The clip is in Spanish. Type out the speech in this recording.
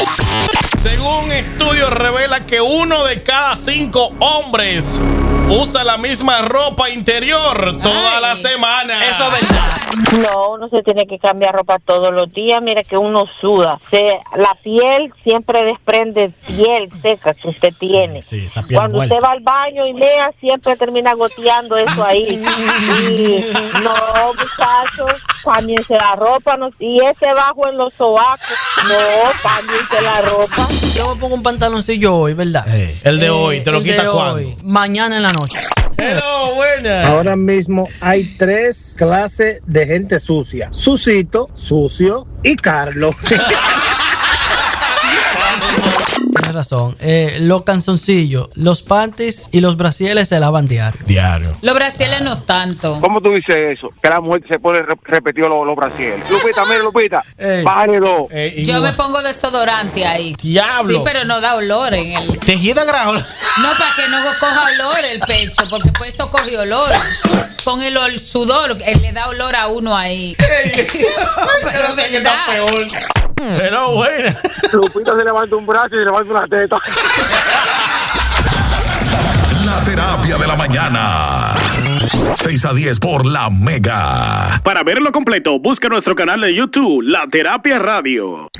Según un estudio revela que 1 de cada 5 hombres usa la misma ropa interior toda la semana. Eso es verdad. No, uno se tiene que cambiar ropa todos los días. Mira que uno suda. La piel siempre desprende piel seca que usted tiene. Sí, esa piel Cuando muerta. usted va al baño y mea, siempre termina goteando eso ahí. Y no, muchachos, cámbiense la ropa. No, y ese bajo en los sobacos, no, cámbiense la ropa. Yo me pongo un pantaloncillo hoy, ¿verdad? El de hoy, ¿te lo el quitas de cuándo? hoy, mañana en la noche. Hello, buenas. Ahora mismo hay 3 clases de gente sucia: Susito, Sucio y Carlos. Tienes razón. Los calzoncillos, los panties y los brasieles se lavan diario. Los brasieles no tanto. ¿Cómo tú dices eso? Que la mujer se pone repetido los brasieres. Lupita, mira, Lupita, bájale 2. Yo me pongo desodorante ahí. Diablo. Sí, pero no da olor en el... Tejida grado. No, para que no coja olor el pecho, porque pues eso coge olor. Con el sudor, él le da olor a uno ahí. Pero sé qué está peor. Pero bueno. Lupita se levanta un brazo y se levanta una teta. La terapia de la mañana. 6 a 10 por La Mega. Para verlo completo, busca nuestro canal de YouTube, La Terapia Radio.